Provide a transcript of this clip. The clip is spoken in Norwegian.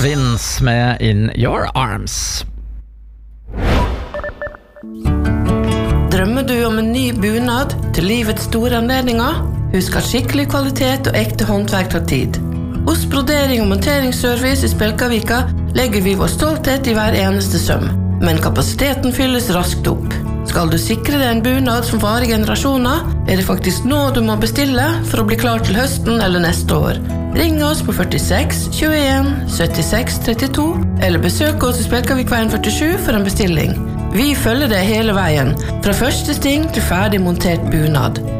Vince med In Your Arms. Drømmer du om en ny bunad til livets store anledninger? Husk at skikkelig kvalitet og ekte håndverk tar tid. Hos Brodering og monteringsservice i Spjelkavika legger vi vår stolthet i hver eneste søm, men kapasiteten fylles raskt opp. Skal du sikre deg en bunad som varer generasjoner, det faktisk nå du må bestille for å bli klar til høsten eller neste år. Ring oss på 46 21 76 32 eller besøk oss i Spjelkavikveien 47 for en bestilling. Vi følger deg hele veien, fra første sting til ferdig montert bunad.